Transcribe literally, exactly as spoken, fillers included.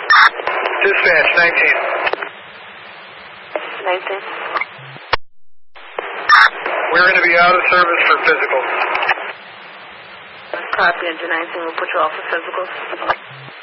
Dispatch, nineteen. nineteen. We're going to be out of service for physicals. Copy, engine nineteen. We'll put you off for physicals.